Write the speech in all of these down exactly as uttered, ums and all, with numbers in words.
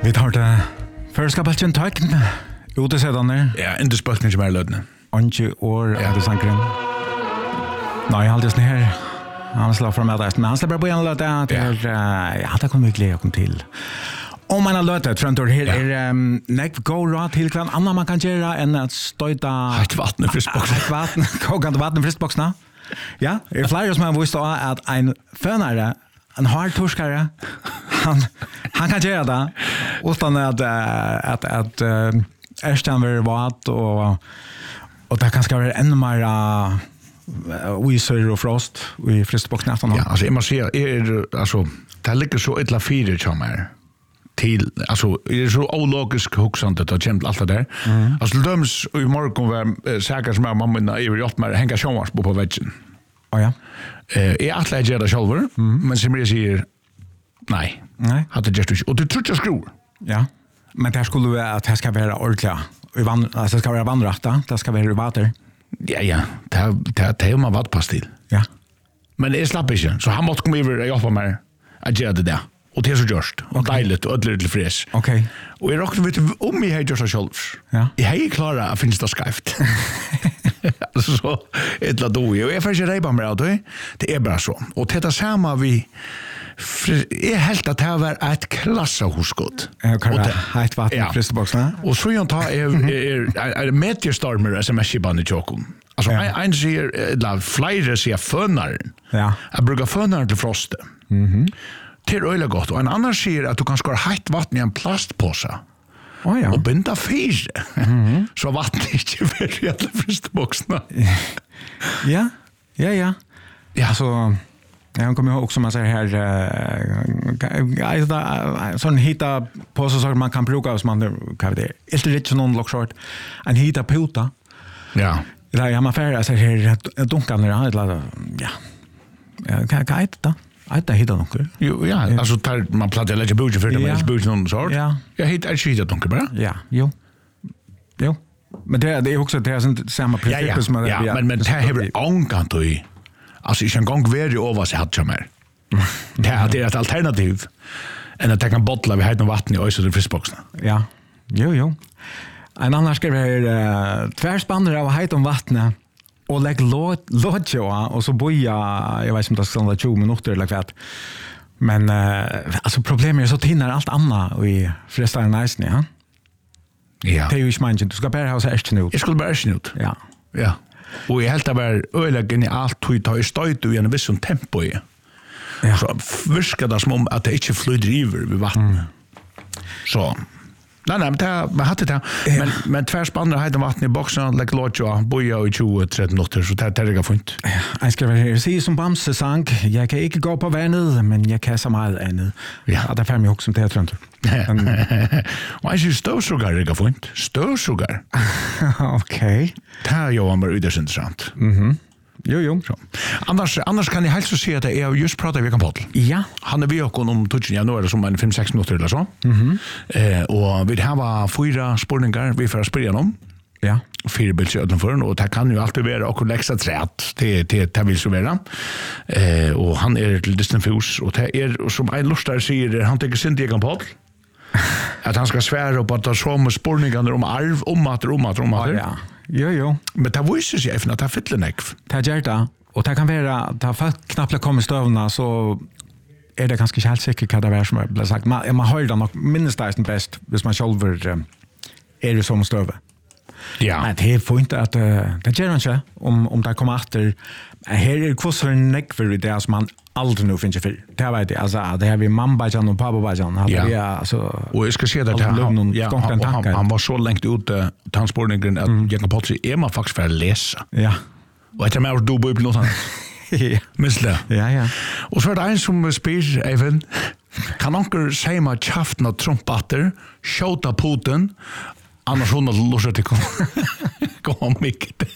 Vi tar det førskapelsen tøkken ute sedan der. Ja, inte spøkken som er lødende. Anki år er det sankeren. Nei, jeg halte sånn her. Han slår frem med det, men han slipper på en løte. Ja, det kommer vi glede oss til. Om man har løte, Trøntor, her er um, nekv gå råd til hva annet man kan gjøre enn at støyta... Heit vatten i fristboksene. Heit vatten, kåkant vatten i fristboksene. Ja, det er flere som har vist at en fønare, en hard torskare, han, han kan gjøre det, utan at, at, at uh, ersten vil vatt, og, og det kan skal være enda mer uh, oiser og frost i fristboksene. Ja, altså, jeg må si, er, altså, det ligger så et la fire som er, till alltså är det så ologisk huxande att känt allt det där. Mm. Alltså döms i morgon var säkert som mamma när jag gjort med hänga sjönvars på på väggen. Ja ja. Eh är att lägga det själva, men som jag säger nej. Nej. Hade just och det tror jag skruv. Ja. Men det skulle vara att det ska vara ordentligt. Vi vann alltså det ska vara vandrakta, det ska vara vatten. Ja ja, det det det man vatt pass till. Ja. Men det slapp inte så han måste komma över hjälpa mig att göra det där. Och det är så görst. Och okay. Dejligt och ödligt lite fräs. Okej. Okay. Och jag råkade vet om jag har gjort det själv. Ja. Jag är klara att finns det skrift. Alltså så ett la då. Jag är för sig rejba med det. Det är bara så. Och det är samma vi är helt att det var ett klassahuskott. Ja, kan det helt vatten i fristboxen. Och så jag tar är är är meteorstormar sms i bandet jokum. Alltså en en ser la flera ser fönar. Ja. Jag brukar fönar till frosten. Mhm. Till öle gott och en annan säger att du kan skara hett vatten i en plastpåse. Oh, ja. Och binda fyr. Mm-hmm. Så vatten inte för i alla fristboxarna. Ja, ja, ja. Ja, så jag kommer ihåg också man säger här äh, sån hita påse som man kan bruka som man kan det. Inte riktigt någon lockshort. En hita puta. Ja. Där jag man färra så här dunkan där eller ja. Ja, kan kan det. Att det hittar något. Jo, ja, alltså tar man plattar lägga budget för det men budget någon sort. Ja. Jag hittar inte hittar något bara. Ja, jo. Jo. Men det det är också det är inte samma princip som det. Ja, men men det har angant och alltså ich en gång ver ju över sig hade jag mer. Det är det ett alternativ än att ta en bottla vi har vatten i östra fristboxen. Ja. Jo, jo. En annan skriver uh, tvärspannar av heitt om vattnet och lägg lodja och så boja jag vet inte om det ska vara tjugo minuter eller kvart. Men uh, alltså problemet är så tinnar allt annat och i frestar nice ja. Ja. Det är ju inte du ska bara ha så ästen ut. Jag skulle bara ästen ut. Ja. Ja. Och jag helt var öläggen i allt hur ta i stöd och i en viss tempo i. Ja. Så viskar det som om att det inte flyter över vid vatten. Mm. Så nej, nej, men det man hade det. Men men tvärspannar hade vatten i boxen like lodja boja i tjugo till trettio minuter så det det går fint. Ja, jag ska väl se som Bamse sang, jag kan inte gå på vattnet men jag kan så mycket annat. Ja, det får mig också som det tror jag. Och jag syns stövsugar det går fint. Stövsugar. Okej. Det här jag var ju det intressant. Mhm. Jo, jo. Så. Annars, annars kan jag helst så se att jag just pratar vi kan podden. Ja. Han är vi också om touchen ja, nu är det som en fem sex minuter eller så. Mhm. Eh och vi har fyra spårningar vi får spela igenom. Ja. Fyra bilder utanför och det kan ju alltid vara och läxa trät till till det vill så vara. Eh och han är till distanfus och det är som en lustar säger han tycker synd jag kan podd. Att han ska svära på att det så med spårningar om arv om att om att om att. Ja. Jo, jo. Men det visar sig efter att det fyller nekv. Det gör det. Och det kan vara att det folk knappt kommer stövna så är det ganska helt säkert vad det är som blir sagt. Man, man hör det nog minst där bäst hvis man själv är det som stöve. Ja. Men det får inte att det gör inte om, om det kommer efter. Här är det kvar nekv i det som man aldrig nu finns för. Det vet jag. Alltså, det har vi mambajan och pappabajan. Ja. Ja, alltså, och jag ska säga att han, ja, han, han, han var så längt ute transportningen att mm. jag kan påstå är man faktiskt för att läsa. Ja. Och jag mer då på något annat. Ja. Misle. Ja, ja. Och så är det en som spyr även kan onkel säga med chaften och trumpater, skjuta Putin, annars hon att lossa till kom. Kom mycket.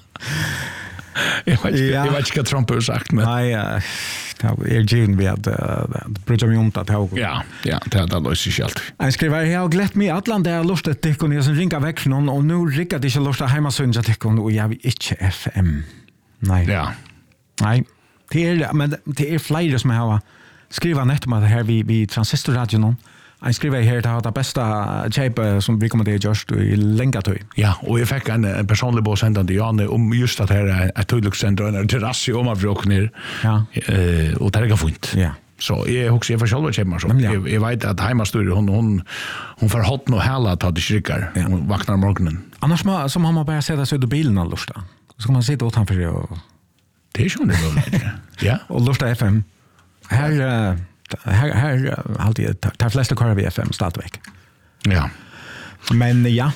Jag vet inte, jag vet inte vad Trump har sagt men nej, det är ju vi att bruka mig om att ha. Ja, ja, det har löst sig allt. Jag skriver jag har glett mig Atlant där lust att det kunde jag ringa väck från och nu ringer det inte lust att hemma så att det kunde och jag vill inte F M. Nej. Ja. Nej. Det är men det är flera som har skriva nettom att här vi vi transistorradion Jeg skriver her til det beste kjøpet som vi kommer til å gjøre i lenge tøy. Ja, og jeg fikk en, en personlig bås enda til Janne om just at her er et tøyluksenter og en terrasse om av råkner. Ja. Uh, og det er ikke funnet. Ja. Så jeg husker jeg får selv kjøpe meg så. Ja. Jeg, jeg vet at heimastur, hun, hun, hun får hatt noe hele til det skikker. Ja. Hun vakner om morgenen. Annars må, så må man bare sette seg ut i bilen og lusta. Så kan man sitte utenfor og... Det er ikke noe mulig. Ja. Og lusta F M. Her... Uh, Her, her alltid, tar fleste kører vi F M stadigvæk. Ja. Men ja.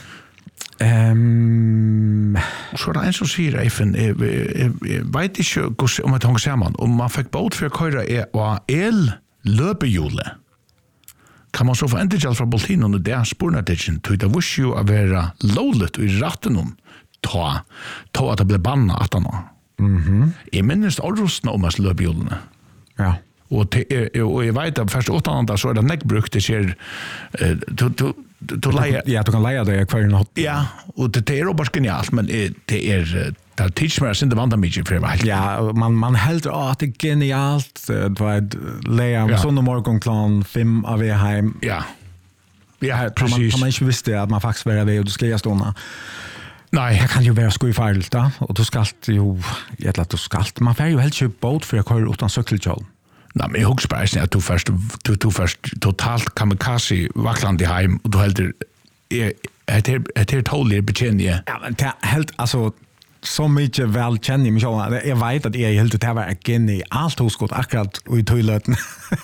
Um, så er det en som sier, Eifen, jeg, jeg, jeg vet ikke om jeg tar sammen, om man fikk båt for å køre av el-løpehjule. Kan man så få endelig fra Boltinen og det er spornartikken, til det var jo å være lovligt og i ratten om ta, ta at det ble bannet at han. Mhm. Jeg minnes allrostene om oss løpehjulene. Ja. Og, til, og jeg vet at først åttandet så er det nekkbrukt, det skjer du, du, du leier... Ja, du kan leie det hver natt. Ja, og det, det er jo bare genialt, men det er det er tidsmer som det vandrer mye for det var helt. Ja, man, man helder at det er genialt, du vet, leie om ja. sånn morgen klokken fem av er heim. Ja, ja, precis. precis. Kan man ikke visste at man faktisk var ved og du skal gjøre stående. Nei. Det kan jo være skuffeilt da, og du skal jo, jeg vet at du skal, man får jo helt ikke båt for å køre uten sykkelkjøl. Nei, men jeg husker bare at du først, du, du først totalt kamikaze vakland i heim, og du helder, et her tålig betjenige. Ja, men det er helt, altså, så mye vel kjenner jeg meg selv. Jeg vet at jeg helt til å være genialt hosgått akkurat i tøyløten.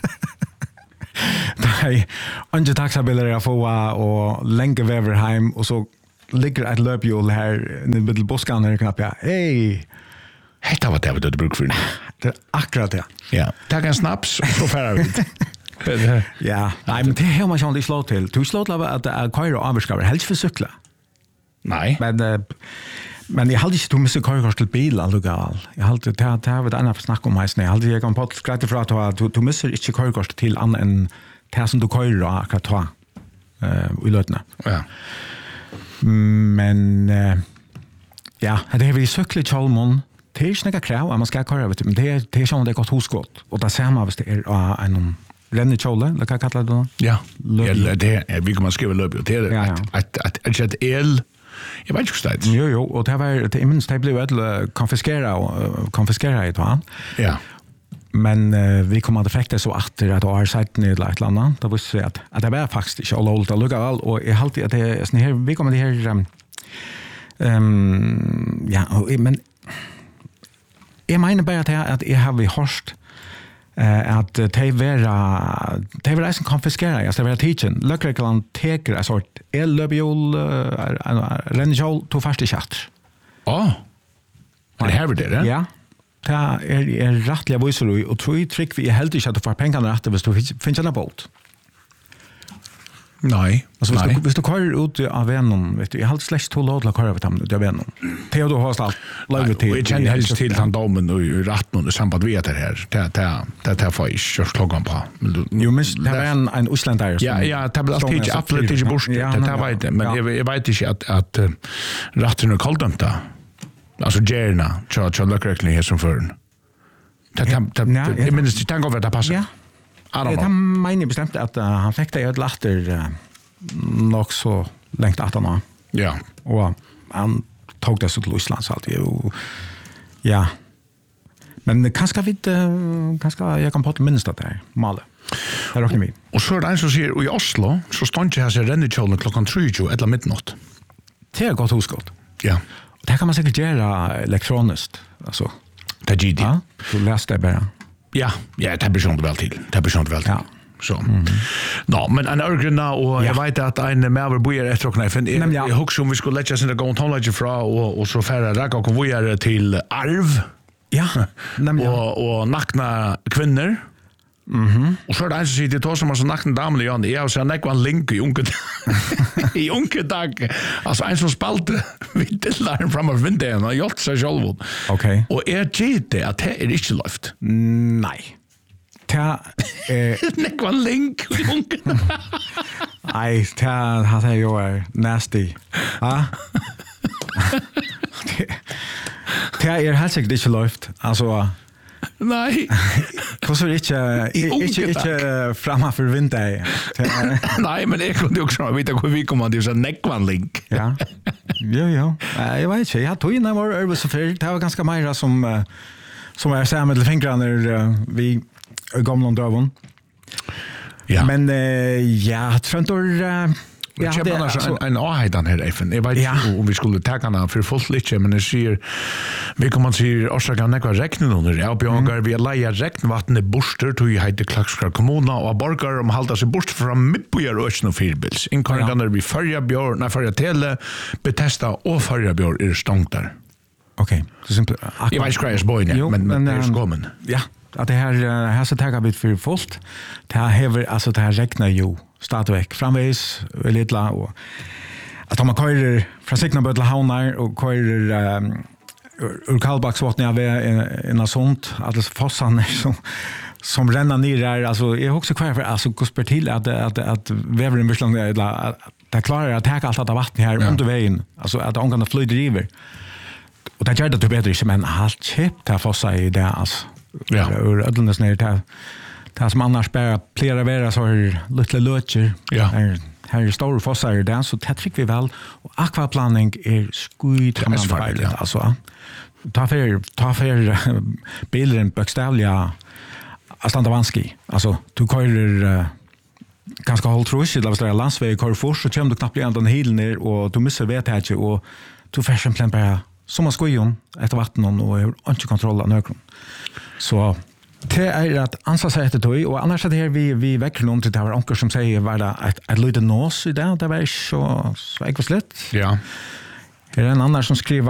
Det er ikke taxabiler jeg får, og lenge vever heim, og så ligger et løphjul her, i middel buskene her knapp, ja. Hei! Hetta var det vi døde bruk for. Det er akkurat det. Ja. Takk en snaps, så færer vi. Ja, nei, men det har man ikke slå til. Du slå til at køyre og avvirskaver helst for sykle. Nei. Men, men jeg hadde ikke du mistet køyrekort til bil, allugal. Jeg hadde, det, det har vi et annet snakk om heisen. Jeg hadde, jeg kan på skrette fra at du, du mistet ikke køyrekort til annet enn det som du køyrer og akkurat ta uh, i løtene. Ja. Men, uh, ja, det har vi sykle i Kjolmon. Det er ikke noe krav at man skal køre, vet du, men det er, det er sånn at det er godt hosgått. Og det ser man hvis det er uh, en rennekjole, eller hva kaller du det? Ja, ja det er, vi kan skrive løpig, det er ja, ja. et, et, et, et el, jeg vet ikke hva det er. Jo, jo, og det var, det, minst, det ble jo et konfiskeret, konfiskeret i tvann. Ja. Men uh, vi kom til fekte så atter at det var sett ned eller et eller annet, da visste vi at, at det var faktisk ikke lovlig å lukke all, og jeg halte at det, sånn her, vi kom til her, um, um, ja, og, men, jeg mener bare at jeg, at jeg har vi hørt uh, at de vera de vera som konfiskerer, altså de vera teachen. Løkrekkelen teker en sort el-løbjol, uh, rennekjol, to første kjatter. Åh, er det her vi det, ja? Det er, er rettelig viser og tror jeg trygg vi er heldig ikke at du får pengene rett hvis du finner en båt. Nei, altså, hvis, nei. Du, hvis du kører ut av vennen, vet du, jeg har slett to lov til å køre ut av vennen. Det er du har alt laget til. Og jeg kjenner helst til den domen og retten og samband vi er det her. Det er for jeg kjørs klokken på. Jo, men det var en, en uslender som... Ja, ja, det blir alltid ikke absolutt ikke bort. Det vet jeg, men jeg, jeg vet ikke at, at uh, retten er kalldømta. Altså gjerna, tja, tja løkrekkelig her som før. Jeg minnes ikke, tenk over at det passer. Ja. Det mener jeg bestemt at uh, han fikk det i et latter uh, nok så lengt at han var. Ja. Og han tog det så til Island så alltid. Og, ja. Men kanskje vi uh, kanskje jeg kan på til minst at det er malet. Det er råkner vi. Og så er det en som sier, og i Oslo så stod ikke her seg rennekjålen klokken trettio eller midnatt. Det er godt hosgått. Ja. Og det kan man sikkert gjøre elektronisk. Altså. Det er G D. Ja, du leste det bare. Ja, ja, det blir sånt vel til. Det blir sånt vel til. Ja. Så. Mm -hmm. Nå, men en ørgrunna, og jeg ja. vet at en med over bojer etter åkne, jeg, jeg, jeg husker om vi skulle lette sin gående tonelager fra, og, og så færre rekka og bojer til arv. Ja, nemlig. Og, og nakna kvinner. Mhm. Og så er det en som sier til som har så nakna damer i Jan, jeg har sett nekva en link i unge i unge dag. Altså en som spalte vindelaren fram av vinduet, han har gjort seg selv. Ok. Og jeg gitt det at det er ikke løft. Nei. Ta eh nekva en link i unge dag. Nei, ta han er jo er nasty. Ja. Det er helt sikkert ikke løft. Altså nei. Hur så inte inte inte framme för vinter. Nej, men det kunde också vara vita hur vi kommer att göra neckvanlink. Ja. Jo, jo. Jag vet inte. Jag tog in när var över så för det var ganska mer som som är så med fingrarna vi gamla dravon. Ja. Men ja, tror Ja, det är alltså en avhejdan här även. Jag vet inte om vi skulle ta henne för fullt lite, men det säger vi kommer att se orsaken nekva räknen under. Ja, björgar vi lejer räknvatten i borster till heter Klaxskar kommuna och borgar om halta sig bort från mittbojar och ösn och fyrbils. Inkarganer vi förra björ, när förra tele, betesta och förra björ är stångt där. Okej. Så simpelt. Jag vet inte boy men men det är kommen. Ja, att det här här så tar bit för fullt. Det här häver alltså det här räknar ju stadväck framvis lilla och att man kör från Signabödla Havnar och kör ur Kallbacksvattnet av en sånt att det fossarna som som ränner ner där alltså är också kvar för alltså gospel till att att att vävren beslång där det klarar att ta allt det vatten här under vägen alltså att ångarna flyter river och det gör det bättre men allt chip att fossa i det alltså ja ur ödlnes ner till det som annars bara flera vara så här lite löcher. Ja. Här, här är stora fossar där så det fick vi väl. Och akvaplanning är skit ja. Alltså ta för ta för bilden bokstavliga Astandavanski. Alltså du kör uh, ganska håll trus i det landsväg kör fors så kommer du knappt igen den hilen ner och du missar vet här och du får simpelthen bara som man skojon efter vatten och har inte kontroll av nökron. Så det är att ansa sig efter tog och annars är det här vi, vi väcker någon till det här onker som säger var det ett, ett lite nås i det det var så så ekvist lätt. Ja. Är det en annan som skriver